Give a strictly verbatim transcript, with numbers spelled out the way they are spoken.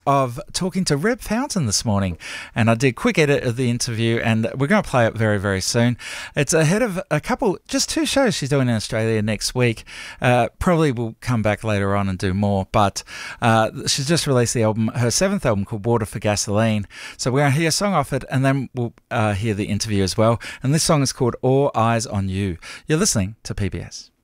of talking to Reb Fountain this morning, and I did a quick edit of the interview, and we're going to play it very, very soon. It's ahead of a couple, just two shows she's doing in Australia next week. Uh, probably will come back later on and do more, but uh, she's just released the album, her seventh album called Water for Gasoline. So we're going to hear a song off it, and then we'll uh, hear the interview as well. And this song is called All Eyes on You. You're listening to P B S.